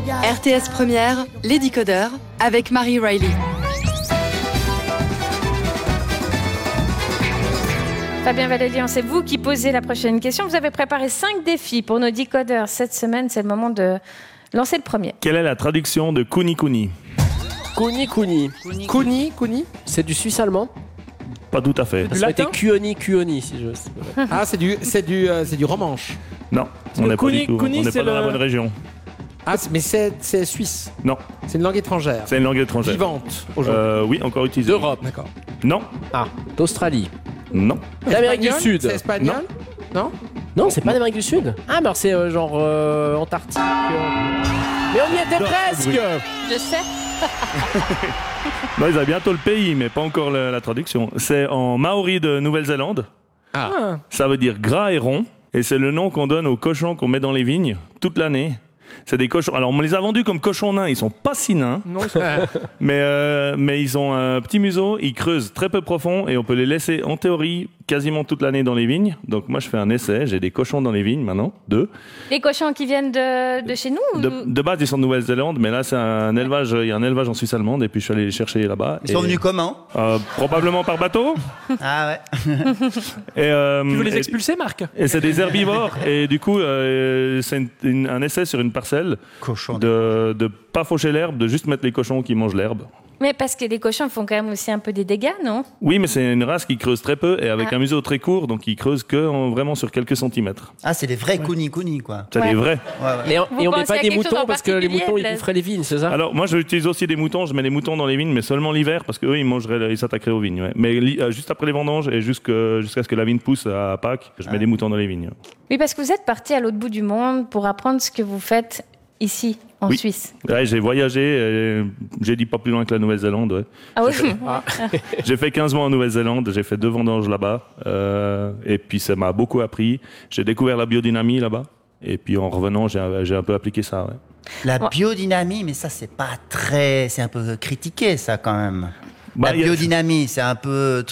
RTS Première, les décodeurs, avec Marie Riley. Fabien Valélian, c'est vous qui posez la prochaine question. Vous avez préparé 5 défis pour nos décodeurs cette semaine. C'est le moment de lancer le premier. Quelle est la traduction de Kuni Kuni? Kuni Kuni. Kuni, c'est du suisse allemand? Pas tout à fait. Ça aurait été Kuoni, si je sais. Ah, c'est du romanche. Non, on n'est pas du tout. On n'est pas dans la bonne région. Ah, mais c'est suisse. Non. C'est une langue étrangère. C'est une langue étrangère. Vivante aujourd'hui. Oui, encore utilisée. D'Europe. D'accord. Non. Ah, d'Australie. Non. D'Amérique du Sud. C'est espagnol? Non. Non, c'est pas d'Amérique du Sud. Ah, mais alors c'est genre Antarctique. Mais on y était presque. Je sais. Non, ils ont bientôt le pays, mais pas encore la traduction. C'est en maori de Nouvelle-Zélande. Ah. Ça veut dire gras et rond. Et c'est le nom qu'on donne aux cochons qu'on met dans les vignes toute l'année. C'est des cochons. Alors, on les a vendus comme cochons nains. Ils sont pas si nains. Non, mais ils ont un petit museau. Ils creusent très peu profond et on peut les laisser, en théorie, quasiment toute l'année dans les vignes. Donc, moi, je fais un essai. J'ai des cochons dans les vignes maintenant. 2. Les cochons qui viennent de chez nous De base, ils sont de Nouvelle-Zélande. Mais là, c'est un élevage. Il y a un élevage en Suisse allemande. Et puis, je suis allé les chercher là-bas. Ils sont venus comment? Probablement par bateau. Ah ouais. Tu veux les expulser, Marc? Et c'est des herbivores. Et du coup, c'est un essai sur une parcelle de pas faucher l'herbe, de juste mettre les cochons qui mangent l'herbe. Mais parce que les cochons font quand même aussi un peu des dégâts, non? Oui, mais c'est une race qui creuse très peu et avec un museau très court, donc ils creusent vraiment sur quelques centimètres. Ah, c'est des vrais Kuni quoi. C'est des vrais. Ouais. Et on met pas des moutons parce que les moutons ils boufferaient les vignes, c'est ça? Alors moi j'utilise aussi des moutons, je mets des moutons dans les vignes, mais seulement l'hiver parce qu'eux ils s'attaqueraient aux vignes. Ouais. Mais juste après les vendanges et jusqu'à ce que la vigne pousse à Pâques, je mets des moutons dans les vignes. Oui, parce que vous êtes parti à l'autre bout du monde pour apprendre ce que vous faites ici, en Suisse. Ouais, j'ai voyagé, j'ai dit pas plus loin que la Nouvelle-Zélande. Ouais. Ah oui. J'ai fait 15 mois en Nouvelle-Zélande, j'ai fait 2 vendanges là-bas, et puis ça m'a beaucoup appris. J'ai découvert la biodynamie là-bas, et puis en revenant, j'ai un peu appliqué ça. Ouais. La biodynamie, mais ça c'est un peu critiqué ça quand même. La biodynamie, c'est un peu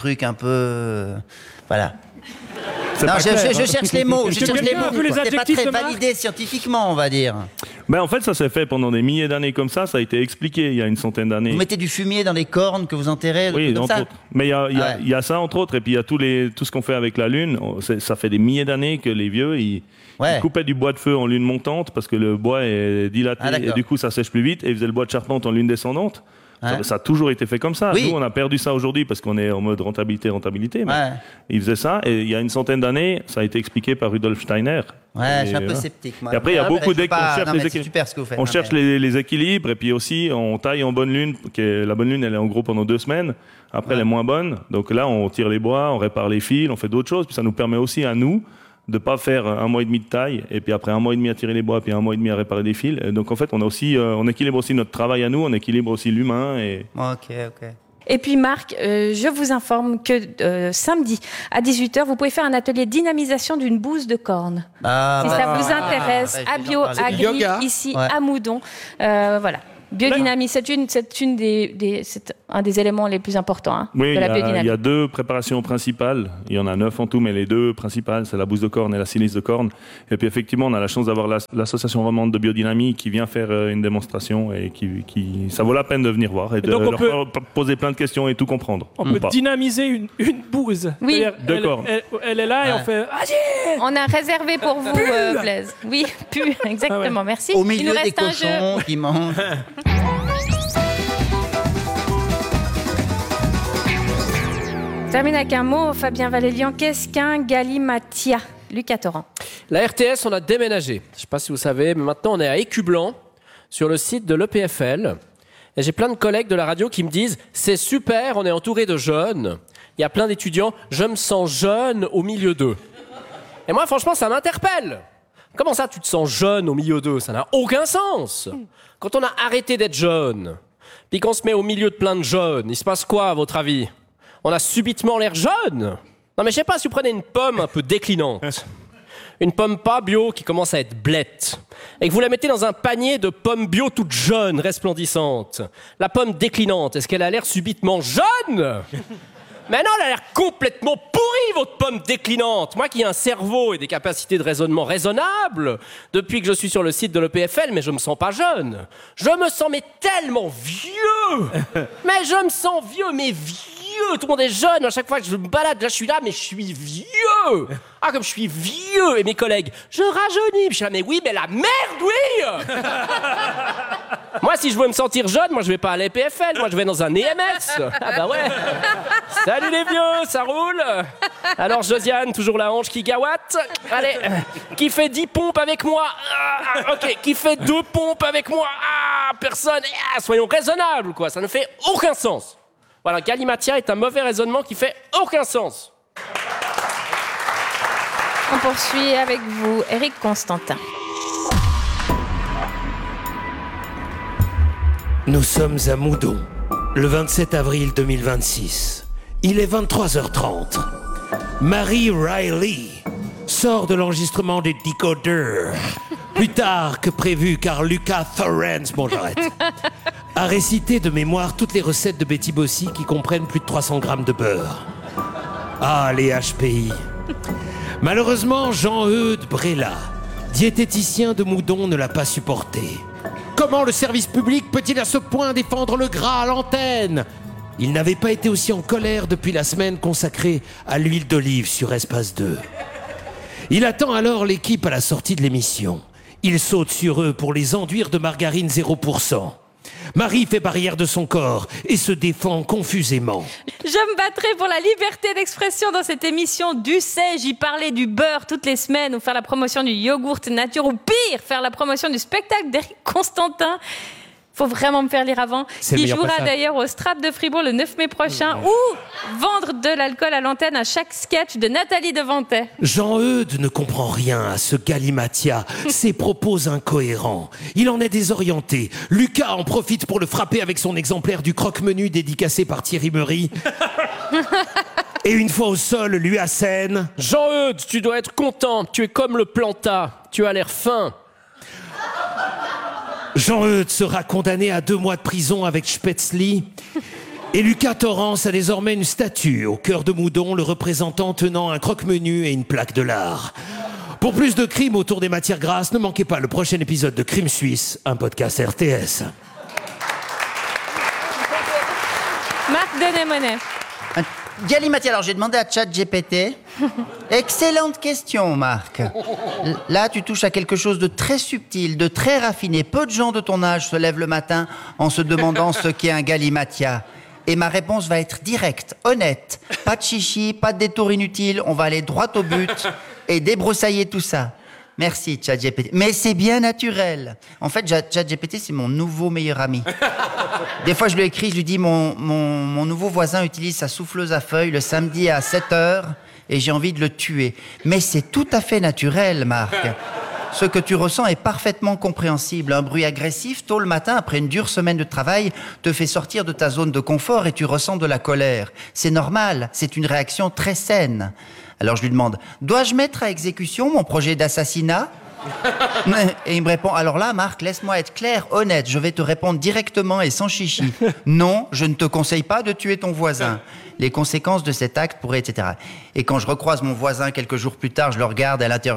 voilà. Non, je cherche les mots. C'est pas très validé scientifiquement, on va dire. Ben en fait, ça s'est fait pendant des milliers d'années comme ça. Ça a été expliqué il y a une centaine d'années. Vous mettez du fumier dans les cornes que vous enterrez. Oui, comme entre ça. autres. Mais il y a ça entre autres, et puis il y a tout ce qu'on fait avec la lune. Ça fait des milliers d'années que les vieux ils coupaient du bois de feu en lune montante parce que le bois est dilaté et du coup ça sèche plus vite. Et ils faisaient le bois de charpente en lune descendante. Ça a toujours été fait comme ça. Oui. Nous, on a perdu ça aujourd'hui parce qu'on est en mode rentabilité. Mais ils faisaient ça. Et il y a une centaine d'années, ça a été expliqué par Rudolf Steiner. Ouais, je suis un peu sceptique. Moi. Et après, il y a beaucoup d'équilibres. C'est super ce que vous faites. On cherche les équilibres et puis aussi, on taille en bonne lune. La bonne lune, elle est en gros pendant 2 semaines. Après, elle est moins bonne. Donc là, on tire les bois, on répare les fils, on fait d'autres choses. Puis ça nous permet aussi à nous de pas faire 1 mois et demi de taille et puis après 1 mois et demi à tirer les bois puis 1 mois et demi à réparer des fils. Et donc en fait on équilibre aussi notre travail à nous, on équilibre aussi l'humain et. Ok. Et puis Marc, je vous informe que samedi à 18h, vous pouvez faire un atelier dynamisation d'une bouse de corne. Si ça vous intéresse, à Bio Agri, ici à Moudon. Voilà. Biodynamie, c'est un des éléments les plus importants de la biodynamie. Il y a 2 préparations principales. Il y en a 9 en tout, mais les 2 principales, c'est la bouse de corne et la silice de corne. Et puis effectivement, on a la chance d'avoir l'association romande de biodynamie qui vient faire une démonstration et qui ça vaut la peine de venir voir et de leur poser plein de questions et tout comprendre. On peut dynamiser une bouse. Oui. De corne. Elle est là et on fait vas-y. On a réservé pour vous, Blaise. Oui, exactement. Merci. Au milieu des cochons qui mangent. Je termine avec un mot, Fabien Valélian. Qu'est-ce qu'un galimatia? Lucas Torrent. La RTS, on a déménagé. Je ne sais pas si vous savez, mais maintenant on est à Écublanc, sur le site de l'EPFL. Et j'ai plein de collègues de la radio qui me disent « C'est super, on est entouré de jeunes. Il y a plein d'étudiants. Je me sens jeune au milieu d'eux. » Et moi, franchement, ça m'interpelle. Comment ça, tu te sens jeune au milieu d'eux? Ça n'a aucun sens. Quand on a arrêté d'être jeune, puis qu'on se met au milieu de plein de jeunes, il se passe quoi, à votre avis? On a subitement l'air jeune? Non, mais je sais pas, si vous prenez une pomme un peu déclinante, une pomme pas bio qui commence à être blette, et que vous la mettez dans un panier de pommes bio toutes jeunes, resplendissantes, la pomme déclinante, est-ce qu'elle a l'air subitement jeune? Mais non, elle a l'air complètement pourrie! votre pomme déclinante. Moi qui ai un cerveau et des capacités de raisonnement raisonnables, depuis que je suis sur le site de l'EPFL, mais je me sens pas jeune. Je me sens mais tellement vieux. Mais je me sens vieux, mais vieux. Tout le monde est jeune. À chaque fois que je me balade, là je suis là, mais je suis vieux. Ah, comme je suis vieux. Et mes collègues, je rajeunis. Je suis là, mais oui, mais la merde, oui. Moi, si je veux me sentir jeune, moi je vais pas à l'EPFL, moi je vais dans un EMS. Ah bah ouais. Salut les vieux, ça roule. Alors Josiane, toujours la hanche qui gawatte. Allez, qui fait 10 pompes avec moi? Ok, qui fait 2 pompes avec moi? Personne. Soyons raisonnables, quoi, ça ne fait aucun sens. Voilà, Galimatia est un mauvais raisonnement qui fait aucun sens. On poursuit avec vous, Éric Constantin. Nous sommes à Moudon, le 27 avril 2026. Il est 23h30. Marie Riley sort de l'enregistrement des Decodeurs. Plus tard que prévu, car Lucas Thorrence, bon j'arrête, a récité de mémoire toutes les recettes de Betty Bossy qui comprennent plus de 300 grammes de beurre. Ah, les HPI. Malheureusement, Jean-Eudes Bréla, diététicien de Moudon, ne l'a pas supporté. Comment le service public peut-il à ce point défendre le gras à l'antenne? Il n'avait pas été aussi en colère depuis la semaine consacrée à l'huile d'olive sur Espace 2. Il attend alors l'équipe à la sortie de l'émission. Il saute sur eux pour les enduire de margarine 0%. Marie fait barrière de son corps et se défend confusément. Je me battrai pour la liberté d'expression dans cette émission. Dussé-je y parler du beurre toutes les semaines ou faire la promotion du yogourt nature ou pire, faire la promotion du spectacle d'Éric Constantin. Faut vraiment me faire lire avant. Qui jouera d'ailleurs au Strat de Fribourg le 9 mai prochain ou vendre de l'alcool à l'antenne à chaque sketch de Nathalie Devantet. Jean-Eudes ne comprend rien à ce Galimatia, ses propos incohérents. Il en est désorienté. Lucas en profite pour le frapper avec son exemplaire du croque-menu dédicacé par Thierry Meury. Et une fois au sol, lui assène: Jean-Eudes, tu dois être content. Tu es comme le planta. Tu as l'air fin. Jean-Eudes sera condamné à 2 mois de prison avec Spätzli. Et Lucas Thorrence a désormais une statue au cœur de Moudon, le représentant tenant un croque-menu et une plaque de lard. Pour plus de crimes autour des matières grasses, ne manquez pas le prochain épisode de Crime Suisse, un podcast RTS. Marc Denemonet. Galimatia, alors j'ai demandé à ChatGPT. Excellente question, Marc. Là, tu touches à quelque chose de très subtil, de très raffiné. Peu de gens de ton âge se lèvent le matin en se demandant ce qu'est un Galimatia. Et ma réponse va être directe, honnête. Pas de chichi, pas de détour inutile. On va aller droit au but et débroussailler tout ça. Merci, ChatGPT. Mais c'est bien naturel. En fait, ChatGPT, c'est mon nouveau meilleur ami. Des fois, je lui écris, je lui dis, mon nouveau voisin utilise sa souffleuse à feuilles le samedi à 7h et j'ai envie de le tuer. Mais c'est tout à fait naturel, Marc. Ce que tu ressens est parfaitement compréhensible. Un bruit agressif, tôt le matin, après une dure semaine de travail, te fait sortir de ta zone de confort et tu ressens de la colère. C'est normal, c'est une réaction très saine. Alors je lui demande, dois-je mettre à exécution mon projet d'assassinat ? Et il me répond, alors là, Marc, laisse-moi être clair, honnête, je vais te répondre directement et sans chichi. Non, je ne te conseille pas de tuer ton voisin. Les conséquences de cet acte pourraient, etc. Et quand je recroise mon voisin quelques jours plus tard, je le regarde à l'intérieur